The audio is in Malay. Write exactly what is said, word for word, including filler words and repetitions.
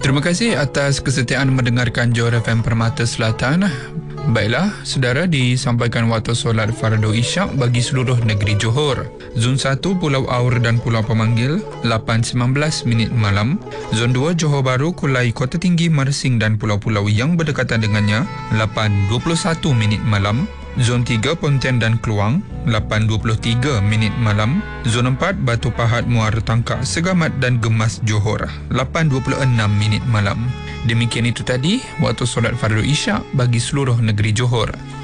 Terima kasih atas kesetiaan mendengarkan Johor F M Permata Selatan. Baiklah, saudara, disampaikan waktu solat fardu isyak bagi seluruh negeri Johor. Zon satu Pulau Aur dan Pulau Pemanggil lapan sembilan belas minit malam. Zon dua Johor Bahru, Kulai, Kota Tinggi, Mersing dan pulau-pulau yang berdekatan dengannya lapan dua puluh satu minit malam. Zon tiga Pontian dan Keluang lapan dua puluh tiga minit malam. Zon empat Batu Pahat, Muara Tangkak, Segamat dan Gemas Johor lapan dua puluh enam minit malam. Demikian itu tadi waktu solat fardu isyak bagi seluruh negeri Johor.